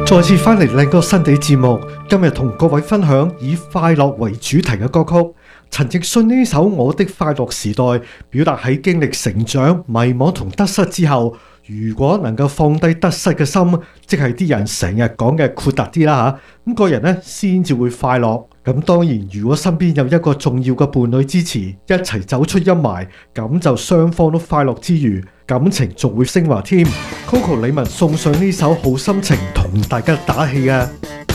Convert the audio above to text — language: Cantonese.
再次翻嚟靚歌新地節目，今日同各位分享以快樂為主題嘅歌曲。陳奕迅呢首《我的快樂時代》，表達喺經歷成長、迷茫同得失之後，如果能夠放低得失嘅心，即係啲人成日講嘅豁達啲啦吓，咁個人呢先至會快樂。咁當然，如果身邊有一個重要嘅伴侶支持，一齊走出陰霾，咁就雙方都快樂之餘，感情仲會升華添。Coco 李玟送上呢首好心情同大家打氣啊！